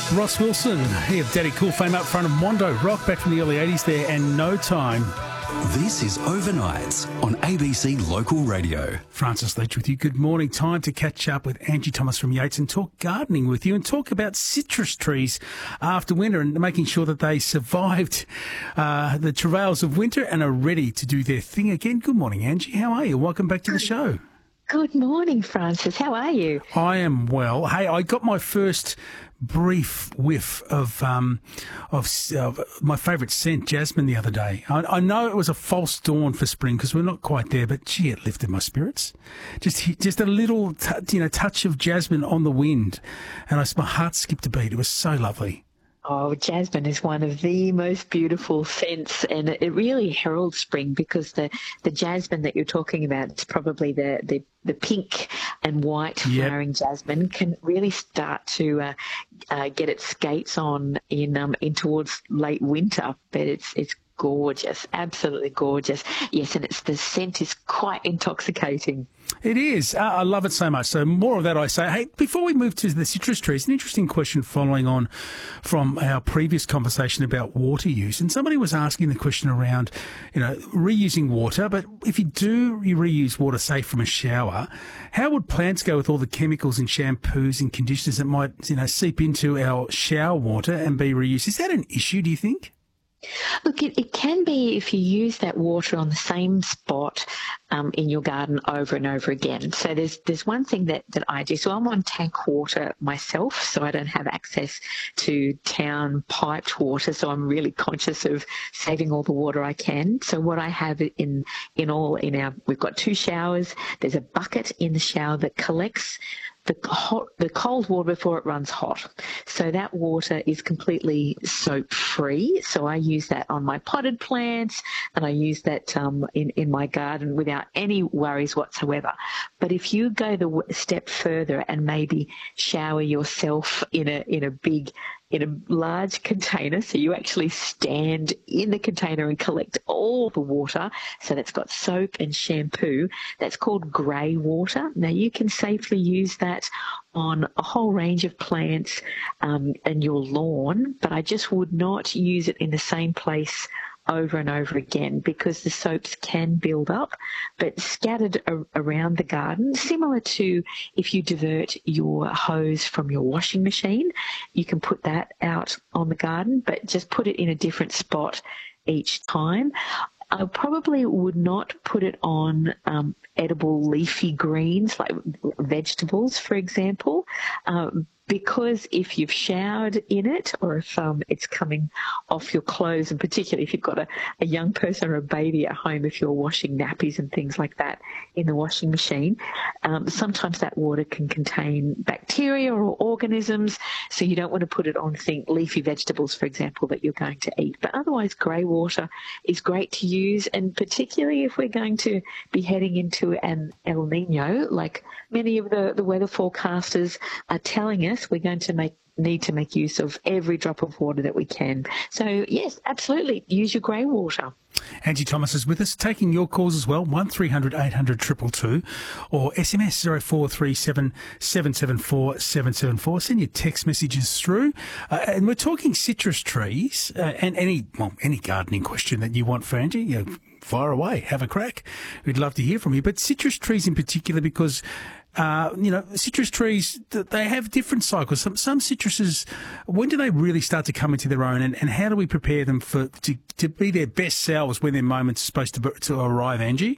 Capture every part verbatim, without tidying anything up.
Ross Wilson, he of Daddy Cool fame up front of Mondo Rock back from the early eighties there, and No Time. This is Overnights on A B C Local Radio. Francis Leach with you. Good morning. Time to catch up with Angie Thomas from Yates and talk gardening with you and talk about citrus trees after winter and making sure that they survived uh, the travails of winter and are ready to do their thing again. Good morning, Angie. How are you? Welcome back to the show. Good morning, Francis. How are you? I am well. Hey, I got my first brief whiff of um, of, of my favourite scent, jasmine, the other day. I, I know it was a false dawn for spring because we're not quite there, but gee, it lifted my spirits. Just just a little t- you know touch of jasmine on the wind, and I, my heart skipped a beat. It was so lovely. Oh, jasmine is one of the most beautiful scents, and it really heralds spring because the, the jasmine that you're talking about, it's probably the, the, the pink and white Yep. flowering jasmine, can really start to uh, uh, get its skates on in um in towards late winter. But it's it's gorgeous, absolutely gorgeous. Yes, and it's the scent is quite intoxicating. It is. Uh, I love it so much. So more of that I say. Hey, before we move to the citrus trees, an interesting question following on from our previous conversation about water use. And somebody was asking the question around, you know, reusing water. But if you do you reuse water, say, from a shower, how would plants go with all the chemicals in shampoos and conditioners that might, you know, seep into our shower water and be reused? Is that an issue, do you think? Look, it, it can be if you use that water on the same spot um, in your garden over and over again. So there's there's one thing that, that I do. So I'm on tank water myself, so I don't have access to town piped water. So I'm really conscious of saving all the water I can. So what I have in in all in our we've got two showers. There's a bucket in the shower that collects the hot, the cold water before it runs hot. So that water is completely soap free. So I use that on my potted plants and I use that um, in, in my garden without any worries whatsoever. But if you go the w- step further and maybe shower yourself in a, in a big in a large container, so you actually stand in the container and collect all the water, so that's got soap and shampoo, that's called grey water. Now, you can safely use that on a whole range of plants um, in your lawn, but I just would not use it in the same place over and over again because the soaps can build up, but scattered a- around the garden, similar to if you divert your hose from your washing machine, you can put that out on the garden, but just put it in a different spot each time. I probably would not put it on um, edible leafy greens like vegetables, for example, um, because if you've showered in it or if um, it's coming off your clothes, and particularly if you've got a, a young person or a baby at home, if you're washing nappies and things like that in the washing machine, um, sometimes that water can contain bacteria or organisms, so you don't want to put it on think leafy vegetables, for example, that you're going to eat. But otherwise, grey water is great to use, and particularly if we're going to be heading into an El Nino, like many of the, the weather forecasters are telling us, we're going to make need to make use of every drop of water that we can. So, yes, absolutely, use your grey water. Angie Thomas is with us, taking your calls as well, one three hundred eight hundred two two two, or S M S zero four three seven seven seven four seven seven four. Send your text messages through. Uh, and we're talking citrus trees uh, and any well, any gardening question that you want for Angie, you know, fire away, have a crack. We'd love to hear from you. But citrus trees in particular, because Uh, you know, citrus trees, they have different cycles. Some some citruses, when do they really start to come into their own, and, and how do we prepare them for to, to be their best selves when their moment's supposed to, to arrive, Angie?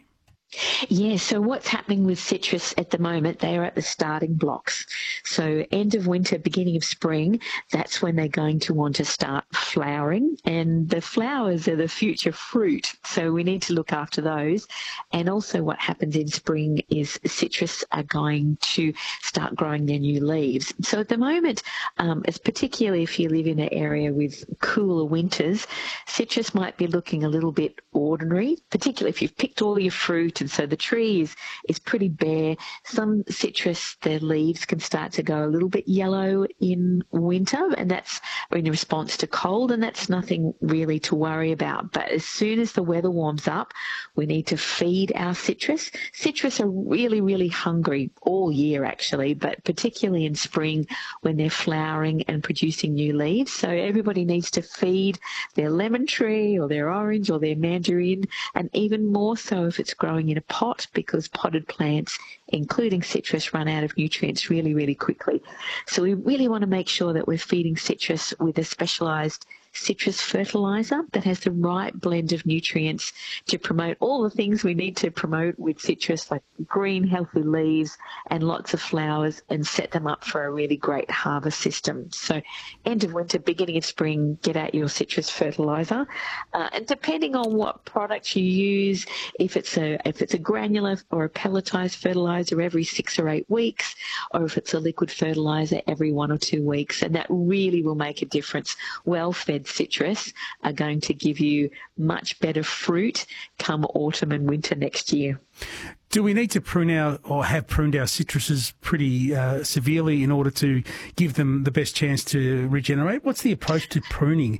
Yeah, so what's happening with citrus at the moment, they are at the starting blocks. So end of winter, beginning of spring, that's when they're going to want to start flowering. And the flowers are the future fruit, so we need to look after those. And also what happens in spring is citrus are going to start growing their new leaves. So at the moment, um, it's particularly if you live in an area with cooler winters, citrus might be looking a little bit ordinary, particularly if you've picked all your fruit rooted. So the tree is, is pretty bare. Some citrus, their leaves can start to go a little bit yellow in winter, and that's in response to cold, and that's nothing really to worry about. But as soon as the weather warms up, we need to feed our citrus. Citrus are really, really hungry all year, actually, but particularly in spring when they're flowering and producing new leaves. So everybody needs to feed their lemon tree or their orange or their mandarin, and even more so if it's growing in a pot, because potted plants, including citrus, run out of nutrients really, really quickly. So we really want to make sure that we're feeding citrus with a specialised citrus fertiliser that has the right blend of nutrients to promote all the things we need to promote with citrus, like green, healthy leaves and lots of flowers, and set them up for a really great harvest system. So end of winter, beginning of spring, get out your citrus fertiliser. Uh, and depending on what product you use, if it's a if it's a granular or a pelletised fertiliser every six or eight weeks, or if it's a liquid fertiliser every one or two weeks, and that really will make a difference. Well-fed citrus are going to give you much better fruit come autumn and winter next year. Do we need to prune our, or have pruned our citruses pretty uh, severely in order to give them the best chance to regenerate? What's the approach to pruning?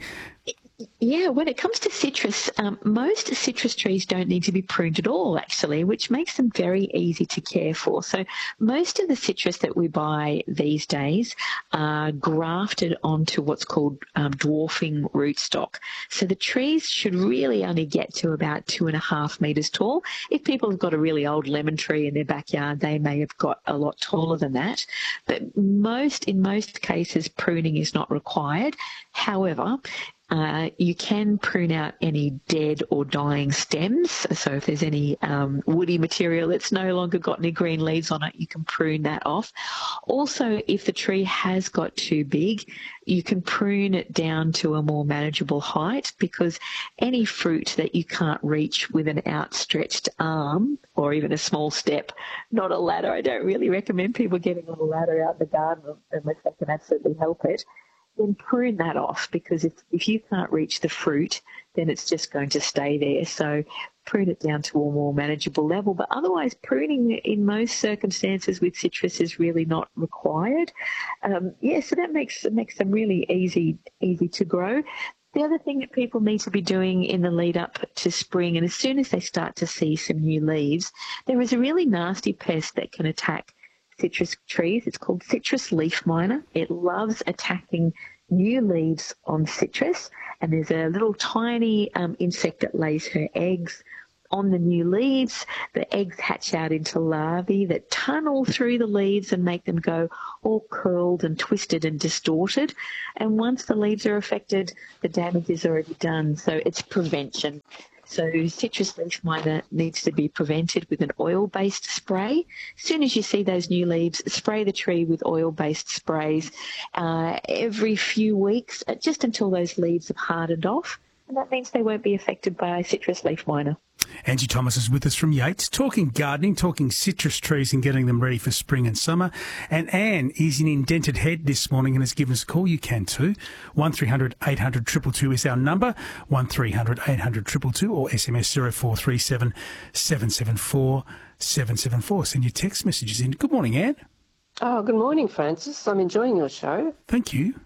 Yeah, when it comes to citrus, um, most citrus trees don't need to be pruned at all, actually, which makes them very easy to care for. So most of the citrus that we buy these days are grafted onto what's called um, dwarfing rootstock. So the trees should really only get to about two and a half metres tall. If people have got a really old lemon tree in their backyard, they may have got a lot taller than that. But most, in most cases, pruning is not required. However, Uh, you can prune out any dead or dying stems. So if there's any um, woody material that's no longer got any green leaves on it, you can prune that off. Also, if the tree has got too big, you can prune it down to a more manageable height, because any fruit that you can't reach with an outstretched arm or even a small step, not a ladder. I don't really recommend people getting on a ladder out in the garden unless they can absolutely help it. Then prune that off, because if, if you can't reach the fruit, then it's just going to stay there. So prune it down to a more manageable level. But otherwise, pruning in most circumstances with citrus is really not required. Um, yeah, so that makes makes them really easy easy to grow. The other thing that people need to be doing in the lead up to spring, and as soon as they start to see some new leaves, there is a really nasty pest that can attack citrus trees. It's called citrus leaf miner. It loves attacking new leaves on citrus, and there's a little tiny um, insect that lays her eggs on the new leaves. The eggs hatch out into larvae that tunnel through the leaves and make them go all curled and twisted and distorted. And once the leaves are affected, the damage is already done. So it's prevention. So citrus leaf miner needs to be prevented with an oil-based spray. As soon as you see those new leaves, spray the tree with oil-based sprays uh, every few weeks, just until those leaves have hardened off. And that means they won't be affected by citrus leaf miner. Angie Thomas is with us from Yates, talking gardening, talking citrus trees and getting them ready for spring and summer. And Anne is in Indented Head this morning and has given us a call. You can too. one three hundred eight hundred two two two is our number, one three hundred eight hundred two two two, or S M S zero four three seven seven seven four seven seven four. Send your text messages in. Good morning, Anne. Oh, good morning, Francis. I'm enjoying your show. Thank you.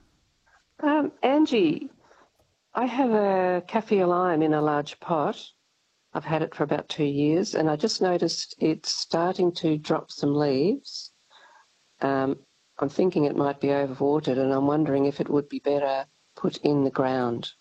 Um, Angie, I have a kaffir lime in a large pot. I've had it for about two years, and I just noticed it's starting to drop some leaves. Um, I'm thinking it might be overwatered, and I'm wondering if it would be better put in the ground.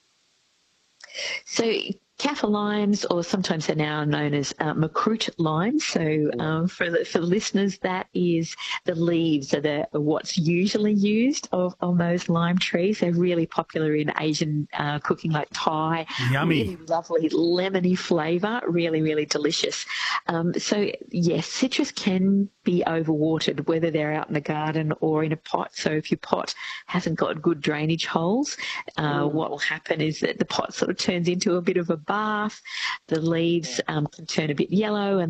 So kaffir limes, or sometimes they're now known as uh, Makrut limes. So um, for the, for the listeners, that is the leaves are the what's usually used of, on those lime trees. They're really popular in Asian uh, cooking, like Thai. Yummy. Really lovely lemony flavour, really, really delicious. Um, so yes, citrus can be overwatered, whether they're out in the garden or in a pot. So if your pot hasn't got good drainage holes, uh, mm. what will happen is that the pot sort of turns into a bit of a bath. The leaves um, can turn a bit yellow, and they're not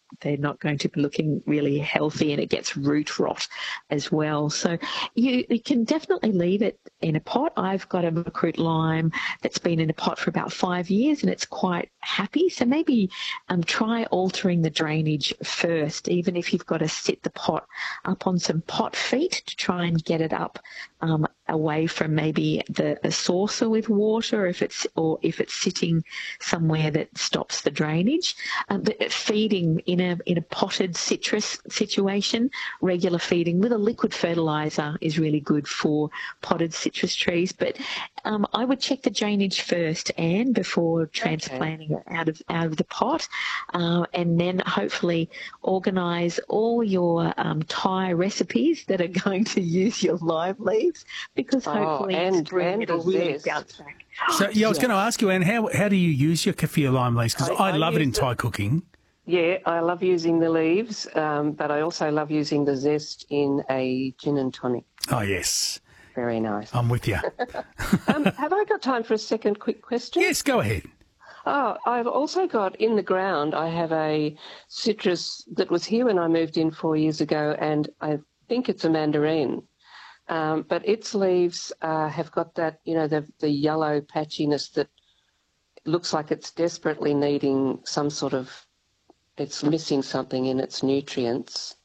they're not going to be looking really healthy, and it gets root rot as well. So you, you can definitely leave it in a pot. I've got a Macroot lime that's been in a pot for about five years and it's quite happy. So maybe um, try altering the drainage first, even if you've got to sit the pot up on some pot feet to try and get it up um, away from maybe the a saucer with water, if it's or if it's sitting somewhere that stops the drainage. Um, but feeding in a in a potted citrus situation, regular feeding with a liquid fertiliser is really good for potted citrus trees. But um, I would check the drainage first, Anne, before transplanting okay. it out of out of the pot, uh, and then hopefully organise all your um, Thai recipes that are going to use your lime leaves, because hopefully oh, and, in spring and it'll really zest. bounce back. So, yeah, I was Yeah. going to ask you, Anne, how, how do you use your kaffir lime leaves? Because I, I- I love it in use Thai it- cooking. Yeah, I love using the leaves, um, but I also love using the zest in a gin and tonic. Oh, yes. Very nice. I'm with you. Um, have I got time for a second quick question? Yes, go ahead. Oh, I've also got in the ground, I have a citrus that was here when I moved in four years ago, and I think it's a mandarin. Um, but its leaves uh, have got that, you know, the, the yellow patchiness that looks like it's desperately needing some sort of, it's missing something in its nutrients.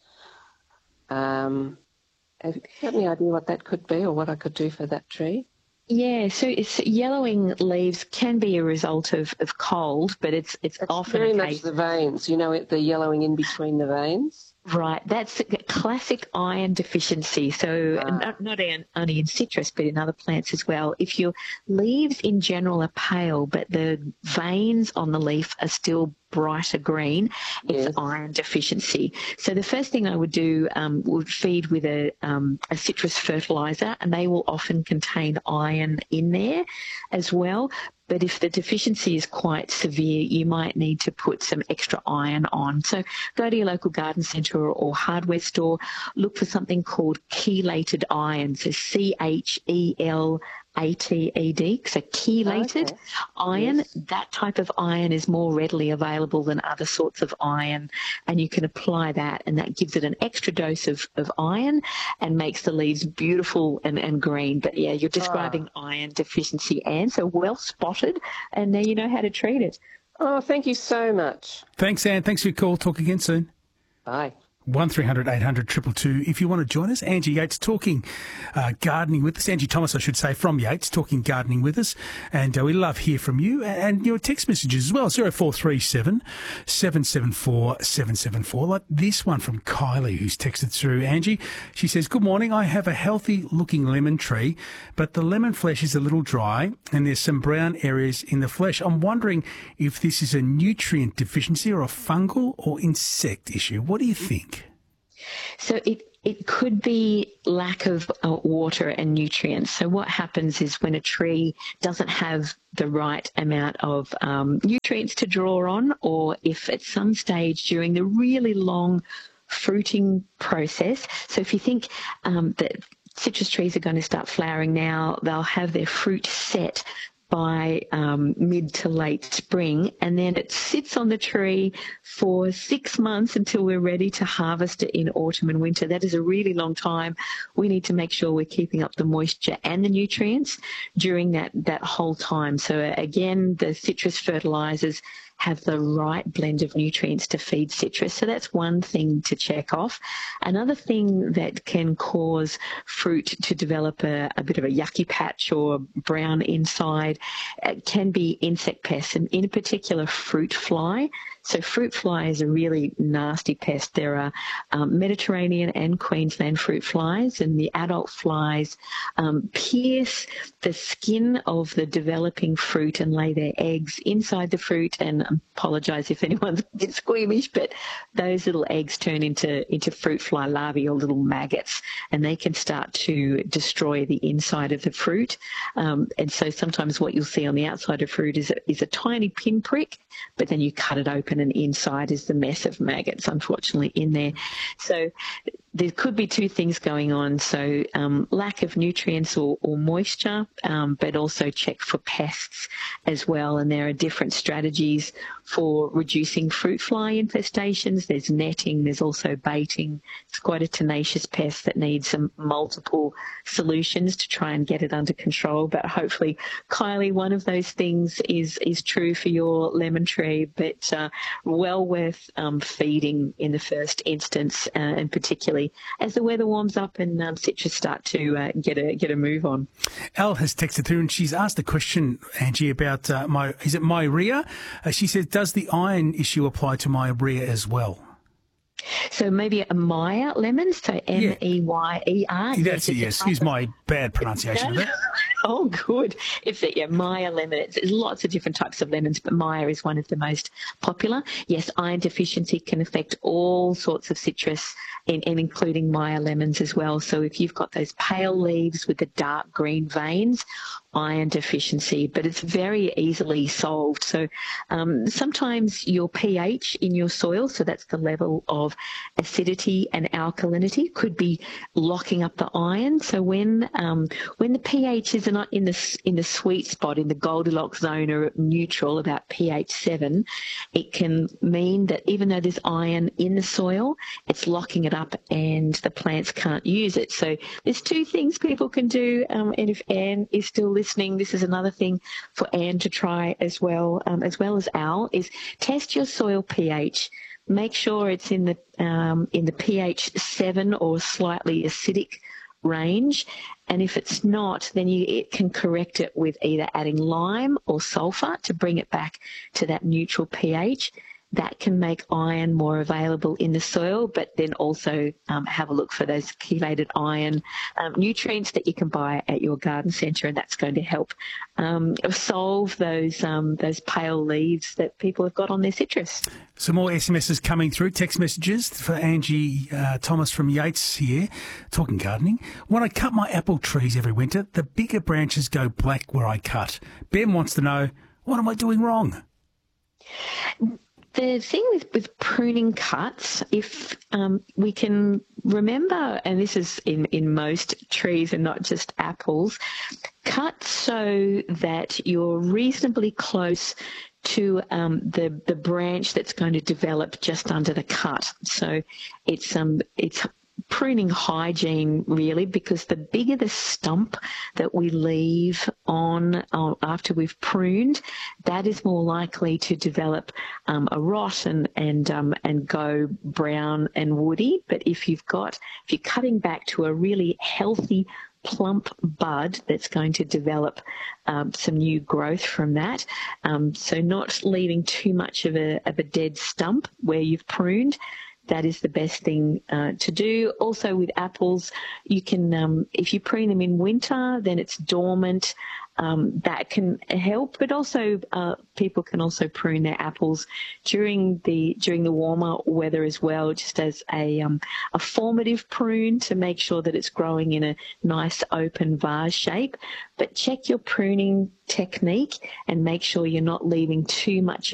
Um, have you got any idea what that could be or what I could do for that tree? Yeah, so it's yellowing leaves can be a result of, of cold, but it's it's, It's often very a much case. the veins, you know, it- the yellowing in between the veins. Right, that's a classic iron deficiency. So Ah. not, not in, only in citrus, but in other plants as well. If your leaves in general are pale, but the veins on the leaf are still brighter green, it's Yes. iron deficiency. So the first thing I would do um, would feed with a, um, a citrus fertiliser, and they will often contain iron in there as well. But if the deficiency is quite severe, you might need to put some extra iron on. So go to your local garden centre or, or hardware store, look for something called chelated iron, so C H E L A T E D, so chelated Okay. iron. Yes. That type of iron is more readily available than other sorts of iron, and you can apply that, and that gives it an extra dose of, of iron and makes the leaves beautiful and, and green. But yeah, you're describing iron deficiency, Anne, so well spotted, and now you know how to treat it. Oh, thank you so much. Thanks, Anne. Thanks for your call. Talk again soon. Bye. one three hundred eight hundred two two two. If you want to join us, Angie Yates talking uh, gardening with us. Angie Thomas, I should say, from Yates, talking gardening with us. And uh, we love hear from you and, and your text messages as well. zero four three seven, seven seven four, seven seven four. Like this one from Kylie, who's texted through. Angie, she says, good morning. I have a healthy looking lemon tree, but the lemon flesh is a little dry and there's some brown areas in the flesh. I'm wondering if this is a nutrient deficiency or a fungal or insect issue. What do you think? So it, it could be lack of uh, water and nutrients. So what happens is when a tree doesn't have the right amount of um, nutrients to draw on, or if at some stage during the really long fruiting process, so if you think um, that citrus trees are going to start flowering now, they'll have their fruit set by um, mid to late spring, and then it sits on the tree for six months until we're ready to harvest it in autumn and winter. That is a really long time. We need to make sure we're keeping up the moisture and the nutrients during that, that whole time. So again, the citrus fertilisers have the right blend of nutrients to feed citrus. So that's one thing to check off. Another thing that can cause fruit to develop a, a bit of a yucky patch or brown inside uh, can be insect pests, and in particular fruit fly. So fruit fly is a really nasty pest. There are um, Mediterranean and Queensland fruit flies, and the adult flies um, pierce the skin of the developing fruit and lay their eggs inside the fruit. And I apologise if anyone's a bit squeamish, but those little eggs turn into, into fruit fly larvae or little maggots, and they can start to destroy the inside of the fruit. Um, and so sometimes what you'll see on the outside of fruit is a, is a tiny pinprick, but then you cut it open and inside is the mess of maggots, unfortunately, in there. So there could be two things going on. So um, lack of nutrients or, or moisture, um, but also check for pests as well. And there are different strategies for reducing fruit fly infestations. There's netting, there's also baiting. It's quite a tenacious pest that needs some multiple solutions to try and get it under control. But hopefully, Kylie, one of those things is, is true for your lemon tree, but uh, well worth um, feeding in the first instance, uh, and particularly as the weather warms up and um, citrus start to uh, get a get a move on. Elle has texted through and she's asked a question, Angie, about uh, my is it myria? Uh, she says, does the iron issue apply to myria as well? So maybe a Meyer lemon, so M E Y E R. That's it, yes. Excuse my bad pronunciation of it. Oh, good. It's a yeah, Meyer lemon. It's, there's lots of different types of lemons, but Meyer is one of the most popular. Yes, iron deficiency can affect all sorts of citrus, and, and including Meyer lemons as well. So if you've got those pale leaves with the dark green veins, iron deficiency, but it's very easily solved. So um, sometimes your pH in your soil, so that's the level of acidity and alkalinity, could be locking up the iron. So when um, when the pH is not in the in the sweet spot, in the Goldilocks zone or neutral, about pH seven, it can mean that even though there's iron in the soil, it's locking it up and the plants can't use it. So there's two things people can do, um, and if Anne is still listening, this is another thing for Anne to try as well, um, as well as Al, is test your soil pH. Make sure it's in the um, in the pH seven or slightly acidic range, and if it's not, then you it can correct it with either adding lime or sulfur to bring it back to that neutral pH. That can make iron more available in the soil, but then also um, have a look for those chelated iron um, nutrients that you can buy at your garden centre, and that's going to help um, solve those um, those pale leaves that people have got on their citrus. Some more S M Ses coming through, text messages for Angie uh, Thomas from Yates here, talking gardening. When I cut my apple trees every winter, the bigger branches go black where I cut. Ben wants to know, what am I doing wrong? The thing with, with pruning cuts, if um, we can remember, and this is in, in most trees and not just apples, cut so that you're reasonably close to um, the the branch that's going to develop just under the cut. So it's um it's pruning hygiene, really, because the bigger the stump that we leave on uh, after we've pruned, that is more likely to develop um, a rot and and um, and go brown and woody. But if you've got if you're cutting back to a really healthy plump bud that's going to develop um, some new growth from that, um, so not leaving too much of a of a dead stump where you've pruned. That is the best thing uh, to do. Also with apples, you can, um, if you prune them in winter, then it's dormant. Um, that can help, but also uh, people can also prune their apples during the during the warmer weather as well, just as a um, a formative prune to make sure that it's growing in a nice open vase shape. But check your pruning technique and make sure you're not leaving too much